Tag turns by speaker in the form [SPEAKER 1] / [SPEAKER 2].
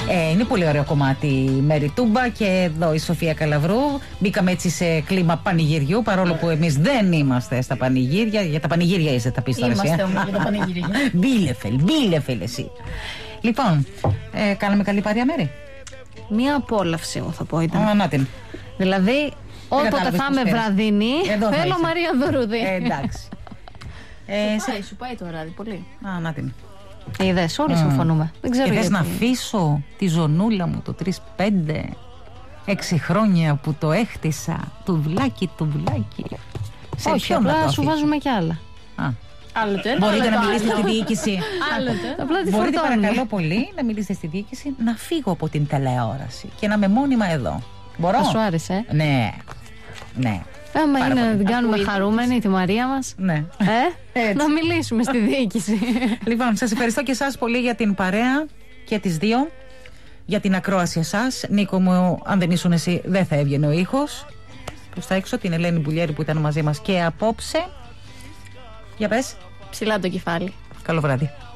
[SPEAKER 1] Είναι πολύ ωραίο κομμάτι η Μέρη Τούμπα και εδώ η Σοφία Καλαβρού. Μπήκαμε έτσι σε κλίμα πανηγυριού, παρόλο που εμείς δεν είμαστε στα πανηγύρια. Για τα πανηγύρια είστε, τα πεις τώρα εσύ.
[SPEAKER 2] Είμαστε όμως για τα πανηγύρια.
[SPEAKER 1] Μπίλεφελ εσύ. Λοιπόν, κάναμε καλή παρέα, Μέρη.
[SPEAKER 2] Μία απόλαυση μου θα πω ήταν.
[SPEAKER 1] Να την.
[SPEAKER 2] Δηλαδή, όποτε θα είμαι βραδινή, θέλω Μαρία Δωρούδη.
[SPEAKER 1] Εντάξει.
[SPEAKER 2] Σου πάει το βράδυ πολύ.
[SPEAKER 1] Να την.
[SPEAKER 2] Είδες, όλοι συμφωνούμε. Δεν ξέρω
[SPEAKER 1] γιατί. Να αφήσω τη ζωνούλα μου το 3-5, 6 χρόνια που το έχτισα, τουβλάκι.
[SPEAKER 2] Όχι, απλά σου βάζουμε κι άλλα.
[SPEAKER 1] Μπορείτε να μιλήσετε στη διοίκηση. Μπορείτε παρακαλώ
[SPEAKER 2] πολύ
[SPEAKER 1] πολύ να μιλήσετε στη διοίκηση να φύγω από την τηλεόραση και να είμαι μόνιμα εδώ. Μπορώ?
[SPEAKER 2] Θα σου άρεσε?
[SPEAKER 1] Ναι.
[SPEAKER 2] Άμα είναι να την κάνουμε χαρούμενη τη Μαρία μας,
[SPEAKER 1] ναι.
[SPEAKER 2] Να μιλήσουμε στη διοίκηση.
[SPEAKER 1] Λοιπόν, σας ευχαριστώ και εσάς πολύ για την παρέα και τις δύο, για την ακρόαση εσάς. Νίκο μου, αν δεν ήσουν εσύ δεν θα έβγαινε ο ήχος. Προς τα έξω, την Ελένη Μπουλιέρη που ήταν μαζί μας και απόψε. Για πες.
[SPEAKER 2] Ψηλά το κεφάλι.
[SPEAKER 1] Καλό βράδυ.